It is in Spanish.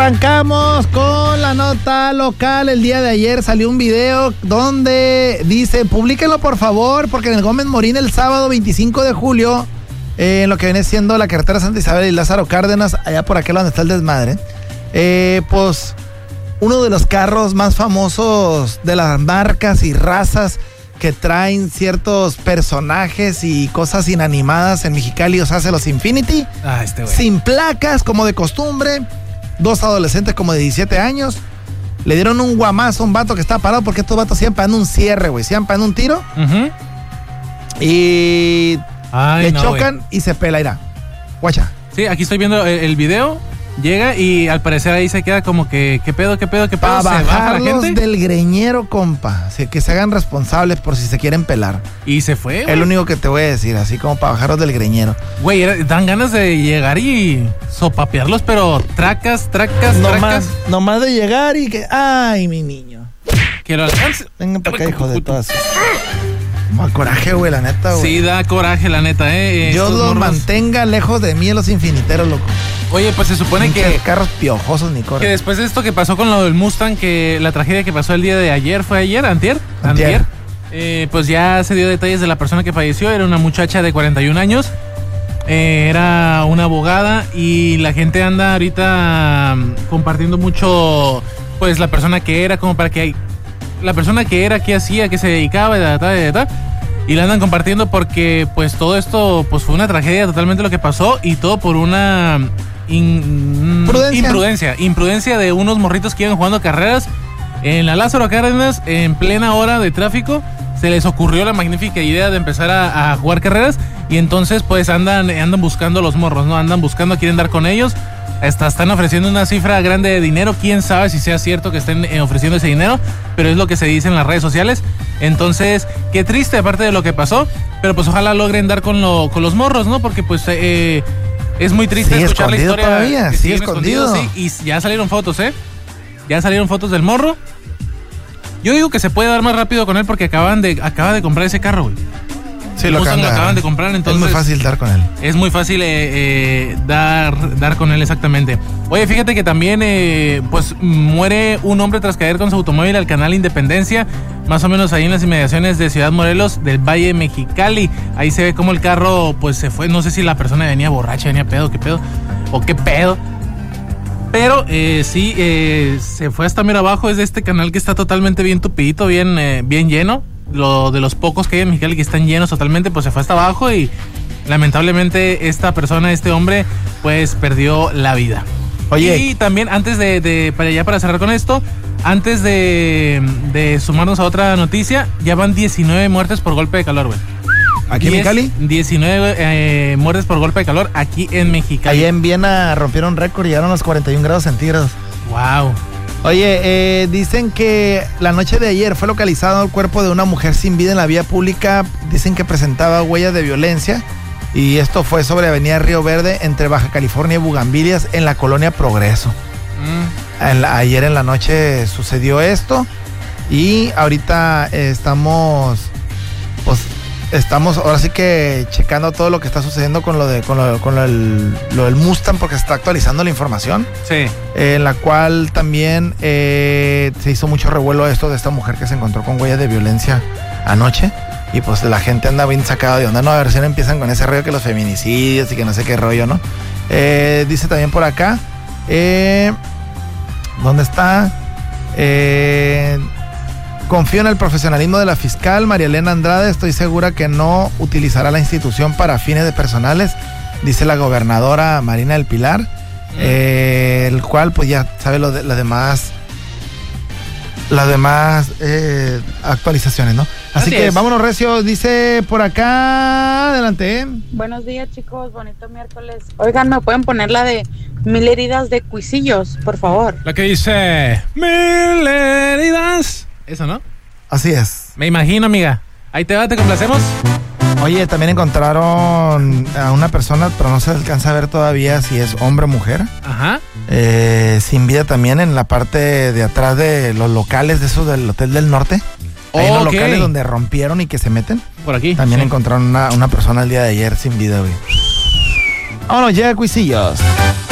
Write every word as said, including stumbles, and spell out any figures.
Arrancamos con la nota local. El día de ayer salió un video donde dice, publíquenlo por favor, porque en el Gómez Morín el sábado veinticinco de julio, eh, en lo que viene siendo la carretera Santa Isabel y Lázaro Cárdenas, allá por aquel donde está el desmadre, eh, pues uno de los carros más famosos de las marcas y razas que traen ciertos personajes y cosas inanimadas en Mexicali, o sea, hace los Infiniti, ah, este güey. Sin placas, como de costumbre. Dos adolescentes como de diecisiete años le dieron un guamazo a un vato que estaba parado, porque estos vatos se iban pegando un cierre, güey. Se iban pegando un tiro uh-huh. y Ay, le no, chocan güey. Y se pela, irá. Guacha. Sí, aquí estoy viendo el, el video. Llega y al parecer ahí se queda como que, ¿qué pedo, qué pedo, qué pedo? Para Se baja la bajarlos gente del greñero, compa. Así que se hagan responsables por si se quieren pelar. y se fue, Es güey. lo único que te voy a decir, así como para bajarlos del greñero. Güey, era- dan ganas de llegar y sopapearlos, pero tracas, tracas, No tracas. más, no más de llegar y que, ay, mi niño. Que lo alcance. Venga para acá, hijo de todas. Mal coraje, güey, la neta, güey. Sí, da coraje, la neta, eh. Dios Estos los morros. mantenga lejos de mí, los infiniteros, loco. Oye, pues se supone Pinches que, carros piojosos ni que corren. después de esto que pasó con lo del Mustang, que la tragedia que pasó el día de ayer, ¿fue ayer? ¿Antier? Antier. Eh, pues ya se dio detalles de la persona que falleció. Era una muchacha de cuarenta y un años. Eh, era una abogada y la gente anda ahorita mm, compartiendo mucho, pues la persona que era, como para que hay, la persona que era, qué hacía, qué se dedicaba, da, da, da, da, y la andan compartiendo porque pues todo esto pues fue una tragedia totalmente lo que pasó y todo por una in- Prudencia. imprudencia, imprudencia de unos morritos que iban jugando carreras en la Lázaro Cárdenas en plena hora de tráfico. Se les ocurrió la magnífica idea de empezar a, a jugar carreras y entonces pues andan, andan buscando a los morros, ¿no? Andan buscando, quieren dar con ellos. Hasta están ofreciendo una cifra grande de dinero. Quién sabe si sea cierto que estén eh, ofreciendo ese dinero, pero es lo que se dice en las redes sociales. Entonces, qué triste aparte de lo que pasó, pero pues ojalá logren dar con, lo, con los morros, ¿no? Porque pues eh, es muy triste Sigue escuchar la escondido historia. todavía, que sigue siguen escondidos, escondido. sí, y ya salieron fotos, ¿eh? Ya salieron fotos del morro. Yo digo que se puede dar más rápido con él porque acaban de, acaba de comprar ese carro, güey. Sí, Lo lo, Mustang lo acaban de comprar, entonces es muy fácil dar con él. es muy fácil eh, eh, dar, dar con él exactamente. Oye, fíjate que también eh, pues muere un hombre tras caer con su automóvil al canal Independencia, más o menos ahí en las inmediaciones de Ciudad Morelos del Valle Mexicali. Ahí se ve cómo el carro pues se fue, no sé si la persona venía borracha, venía pedo, qué pedo, o qué pedo. Pero eh, sí, eh, se fue hasta mero abajo. Es de este canal que está totalmente bien tupidito, bien, eh, bien lleno. Lo de los pocos que hay en Mexicali que están llenos totalmente, pues se fue hasta abajo y lamentablemente esta persona, este hombre, pues perdió la vida. Oye. Y también antes de, de para ya para cerrar con esto, antes de, de sumarnos a otra noticia, ya van diecinueve muertes por golpe de calor, güey. ¿Aquí en diez, Mexicali? diecinueve eh, muertes por golpe de calor aquí en Mexicali. Allá en Viena rompieron récord y llegaron a los cuarenta y un grados centígrados. Wow. Oye, eh, dicen que la noche de ayer fue localizado el cuerpo de una mujer sin vida en la vía pública. Dicen que presentaba huellas de violencia. Y esto fue sobre Avenida Río Verde, entre Baja California y Bugambilias, en la colonia Progreso. Mm. En la- ayer en la noche sucedió esto. Y ahorita eh, estamos, pues, estamos ahora sí que checando todo lo que está sucediendo con lo de con lo, con lo del, lo del Mustang, porque se está actualizando la información. Sí. Eh, en la cual también eh, se hizo mucho revuelo esto de esta mujer que se encontró con huellas de violencia anoche. Y pues la gente anda bien sacada de onda, ¿no? A ver si no empiezan con ese rollo que los feminicidios y que no sé qué rollo, ¿no? Eh, dice también por acá, eh, ¿dónde está? Eh, confío en el profesionalismo de la fiscal María Elena Andrade. Estoy segura que no utilizará la institución para fines de personales, dice la gobernadora Marina del Pilar. Mm. Eh, el cual pues ya sabe lo de, las demás las demás eh, actualizaciones, ¿no? Así, Así que es. Vámonos, recio. Dice por acá, adelante. Buenos días, chicos, bonito miércoles. Oigan, ¿me pueden poner la de Mil heridas de Cuisillos, por favor? La que dice Mil heridas. Eso, ¿no? Así es. Me imagino, amiga. Ahí te va, te complacemos. Oye, también encontraron a una persona, pero no se alcanza a ver todavía si es hombre o mujer. Ajá. Eh, sin vida también en la parte de atrás de los locales de esos del Hotel del Norte. Hay unos Okay. locales donde rompieron y que se meten. Por aquí. También sí. encontraron una, una persona el día de ayer sin vida, güey. Vámonos, llega Cuisillos.